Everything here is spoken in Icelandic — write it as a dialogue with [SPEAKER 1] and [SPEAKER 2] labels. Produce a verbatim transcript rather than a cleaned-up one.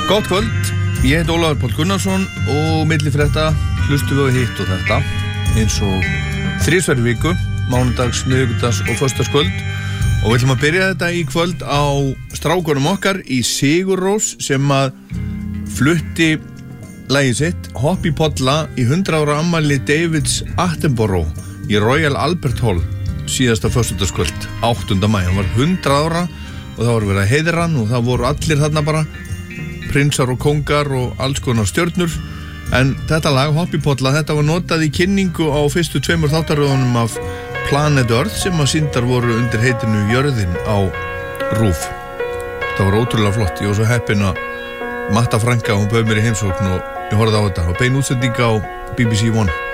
[SPEAKER 1] Gott kvöld, ég heit Ólafur Páll Gunnarsson og milli frétta hlustum við á hitt og þetta eins og þrisvar í viku, mánudags, miðvikudags og föstudagskvöld og við ætlum að byrja þetta í kvöld á strákunum okkar í Sigurrós sem að flutti lagið sitt Hopp í polla í hundrað ára afmæli Davids Attenborough í Royal Albert Hall síðasta föstudagskvöld, áttunda maí. Hann var hundrað ára og það voru verið að heiðra hann og það voru allir þarna bara prinsar og kongar og alls konar stjörnur, en þetta lag Hopp í polla, þetta var notað í kynningu á fyrstu tveimur þáttaröðunum af Planet Earth sem að sýndar voru undir heitinu Jörðin á RÚV. Það var ótrúlega flott, ég var svo heppinn að Matta frænka, hún bauð mér í heimsókn og ég horfði á þetta og bein útsending á B B C One.